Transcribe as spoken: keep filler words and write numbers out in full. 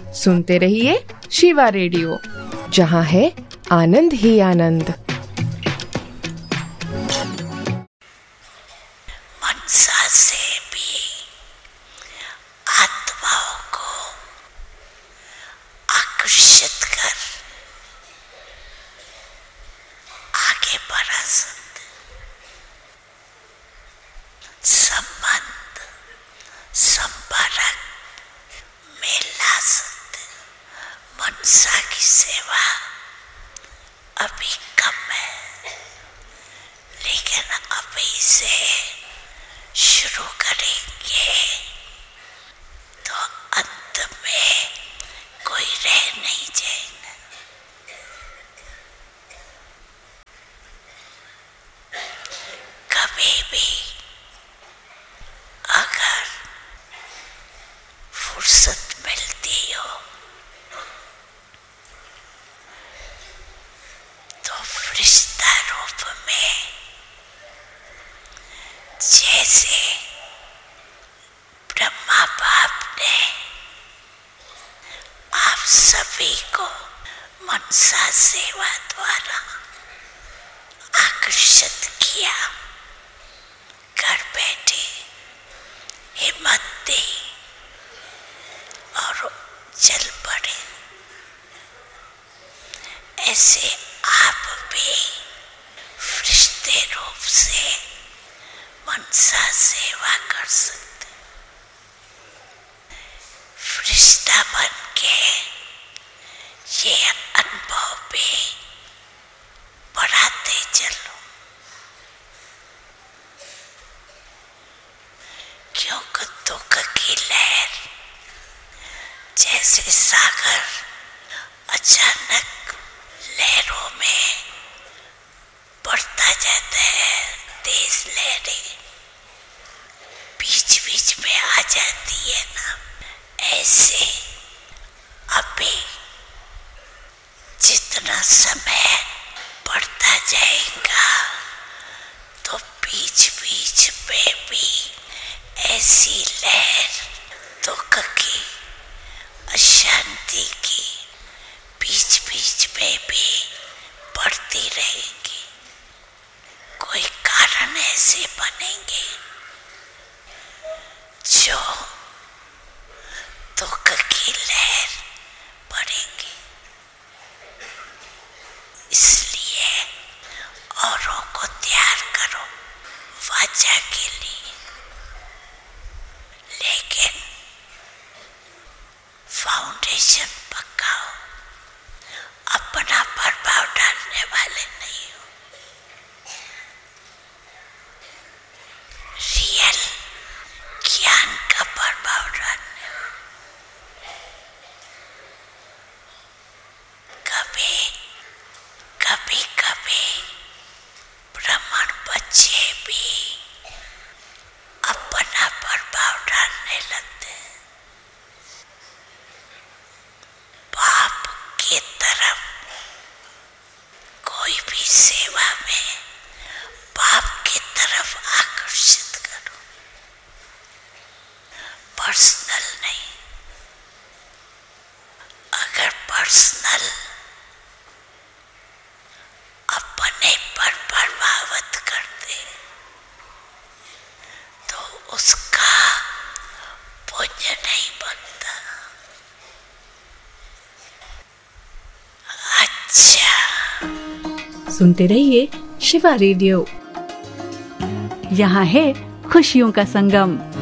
सुनते रहिए शिवा रेडियो, जहाँ है आनंद ही आनंद। मनसा से भी आत्माओं को आकर्षित कर आगे बढ़ा सकते, संबंध संपर्क में ला सकते। मनसा की सेवा अभी कम है, लेकिन अभी से शुरू करेंगे तो अंत में कोई रह नहीं जाएगा। कभी भी अगर फुर्सत मिलती हो तो फरिश्ता रूप में जैसे ब्रह्मा बाप ने आप सभी को मनसा सेवा द्वारा आकर्षित किया, घर बैठे हिम्मत दी और चल पड़े। ऐसे आप भी फरिश्ते रूप से मनसा सेवा कर सकते। फरिश्ता बन के ये अनुभव भी बढ़ाते चलो, क्योंकि दुख की लहर जैसे सागर अचानक लहरों में बढ़ता जाता है, तेज लहरें बीच बीच में आ जाती है ना, ऐसे अभी जितना समय बढ़ता जाएगा तो बीच बीच में भी ऐसी लहर दुख की, अशांति की बीच बीच में भी बढ़ती रहेगी। कोई कारण ऐसे बनेंगे जो दुख की लहर बढ़ेंगी। इसलिए औरों को तैयार करो वाचा के लिए, लेकिन फाउंडेशन पक्काओ, अपना प्रभाव डालने वाले नहीं हो। रियल ज्ञान का प्रभाव डालने हो। कभी कभी कभी ब्राह्मण बच्चे भी अपना प्रभाव डालने लगते हैं। बाप की तरफ कोई भी सेवा में बाप की तरफ आकर्षित करो, पर्सनल नहीं। अगर पर्सनल अपने पर प्रभावित करते तो उसका पुण्य नहीं बनता। अच्छा, सुनते रहिए शिवा रेडियो, यहाँ है खुशियों का संगम।